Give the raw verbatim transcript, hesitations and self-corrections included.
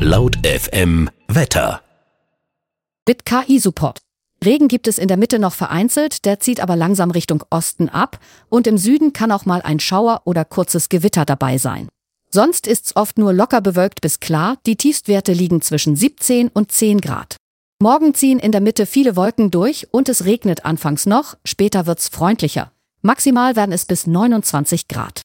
Laut F M Wetter. Mit K I-Support. Regen gibt es in der Mitte noch vereinzelt, der zieht aber langsam Richtung Osten ab und im Süden kann auch mal ein Schauer oder kurzes Gewitter dabei sein. Sonst ist's oft nur locker bewölkt bis klar, die Tiefstwerte liegen zwischen siebzehn und zehn Grad. Morgen ziehen in der Mitte viele Wolken durch und es regnet anfangs noch, später wird's freundlicher. Maximal werden es bis neunundzwanzig Grad.